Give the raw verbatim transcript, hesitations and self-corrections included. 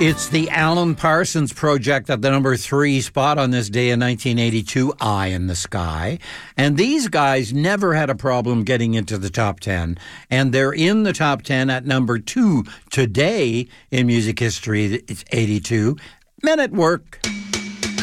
It's the Alan Parsons Project at the number three spot on this day in nineteen eighty-two, Eye in the Sky. And these guys never had a problem getting into the top ten. And they're in the top ten at number two today in music history. It's eighty-two, Men at Work.